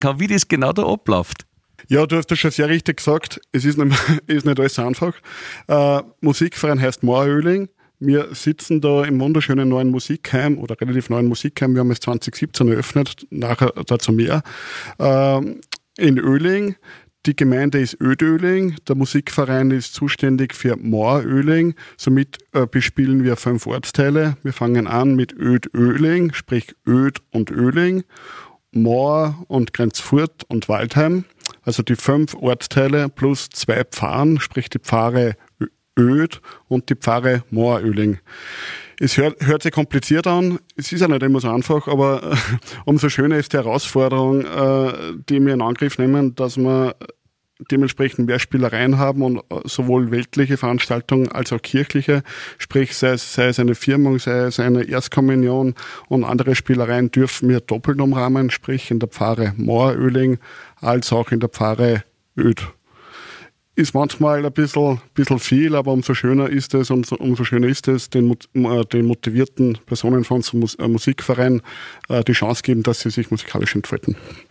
kann, wie das genau da abläuft. Ja, du hast das schon sehr richtig gesagt. Es ist nicht alles einfach. Musikverein heißt Mooröhling. Wir sitzen da im wunderschönen neuen Musikheim oder relativ neuen Musikheim. Wir haben es 2017 eröffnet, nachher dazu mehr. In Oehling. Die Gemeinde ist Ödöhling. Der Musikverein ist zuständig für Mooröhling. Somit bespielen wir 5 Ortsteile. Wir fangen an mit Öd-Oehling, sprich Öd und Oehling, Moor und Grenzfurt und Waldheim. Also die 5 Ortsteile plus 2 Pfarren, sprich die Pfarre Öd und die Pfarre Mooröhling. Es hört sich kompliziert an, es ist ja nicht immer so einfach, aber umso schöner ist die Herausforderung, die wir in Angriff nehmen, dass wir dementsprechend mehr Spielereien haben und sowohl weltliche Veranstaltungen als auch kirchliche, sprich sei es eine Firmung, sei es eine Erstkommunion und andere Spielereien dürfen wir doppelt umrahmen, sprich in der Pfarre Mooröhling als auch in der Pfarre Öd. Ist manchmal ein bisschen viel, aber umso schöner ist es, den motivierten Personen von unserem Musikverein die Chance geben, dass sie sich musikalisch entfalten.